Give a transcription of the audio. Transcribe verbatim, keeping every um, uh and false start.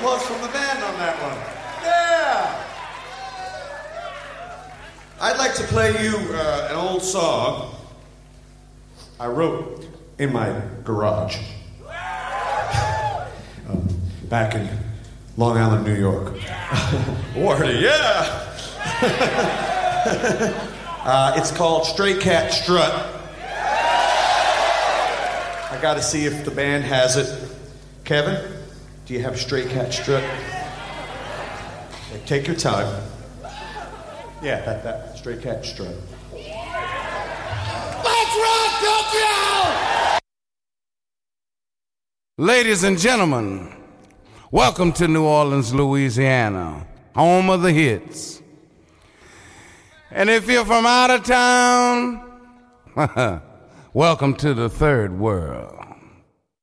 applause from the band on that one. Yeah! I'd like to play you uh, an old song I wrote in my garage. uh, back in Long Island, New York. Wardy, yeah! uh, it's called Stray Cat Strut. I gotta see if the band has it. Kevin, do you have Stray Cat Strut? Okay, take your time. Yeah, that, that Stray Cat Strut. Let's rock Tokyo! Ladies and gentlemen, welcome to New Orleans, Louisiana, home of the hits. And if you're from out of town, welcome to the third world.